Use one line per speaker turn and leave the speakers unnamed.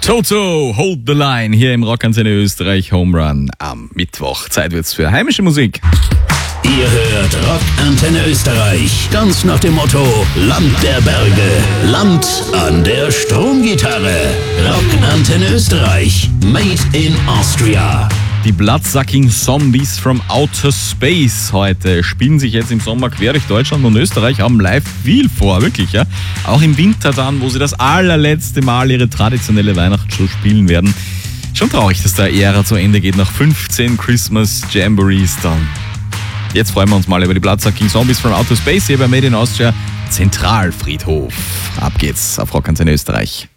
Toto, Hold the Line, hier im Rockantenne Österreich Home Run am Mittwoch. Zeit wird's für heimische Musik.
Ihr hört Rockantenne Österreich, ganz nach dem Motto Land der Berge, Land an der Stromgitarre. Rockantenne Österreich, made in Austria.
Die Bloodsucking Zombies from Outer Space heute spielen sich jetzt im Sommer quer durch Deutschland und Österreich, haben live viel vor, wirklich, ja. Auch im Winter dann, wo sie das allerletzte Mal ihre traditionelle Weihnachtsshow spielen werden. Schon traurig, dass der Ära zu Ende geht nach 15 Christmas Jamborees dann. Jetzt freuen wir uns mal über die Bloodsucking Zombies from Outer Space hier bei Made in Austria Zentralfriedhof. Ab geht's auf Rockantenne Österreich.